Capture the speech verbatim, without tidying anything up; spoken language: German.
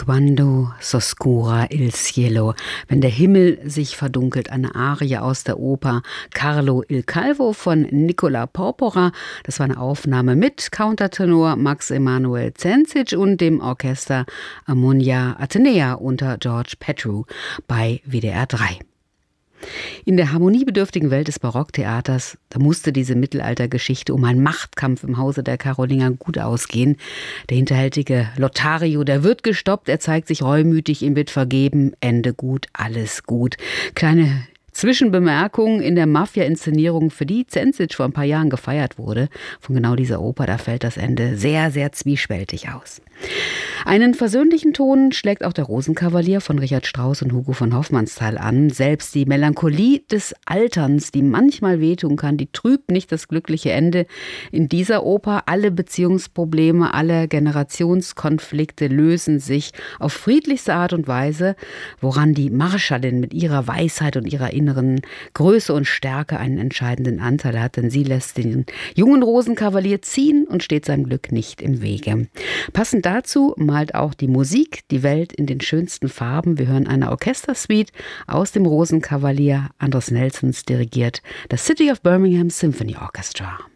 Quando s'oscura il cielo, wenn der Himmel sich verdunkelt, eine Arie aus der Oper Carlo il Calvo von Nicola Porpora. Das war eine Aufnahme mit Countertenor Max Emanuel Zenzic und dem Orchester Harmonia Atenea unter George Petru bei W D R drei. In der harmoniebedürftigen Welt des Barocktheaters, da musste diese Mittelaltergeschichte um einen Machtkampf im Hause der Karolinger gut ausgehen. Der hinterhältige Lothario, der wird gestoppt, er zeigt sich reumütig, ihm wird vergeben, Ende gut, alles gut. Kleine Zwischenbemerkung: In der Mafia-Inszenierung, für die Zenzic vor ein paar Jahren gefeiert wurde, von genau dieser Oper, da fällt das Ende sehr, sehr zwiespältig aus. Einen versöhnlichen Ton schlägt auch der Rosenkavalier von Richard Strauss und Hugo von Hofmannsthal an. Selbst die Melancholie des Alterns, die manchmal wehtun kann, die trübt nicht das glückliche Ende in dieser Oper. Alle Beziehungsprobleme, alle Generationskonflikte lösen sich auf friedlichste Art und Weise, woran die Marschallin mit ihrer Weisheit und ihrer inneren Größe und Stärke einen entscheidenden Anteil hat, denn sie lässt den jungen Rosenkavalier ziehen und steht seinem Glück nicht im Wege. Passend dazu malt auch die Musik die Welt in den schönsten Farben. Wir hören eine Orchestersuite aus dem Rosenkavalier, Andres Nelsons dirigiert, das City of Birmingham Symphony Orchestra.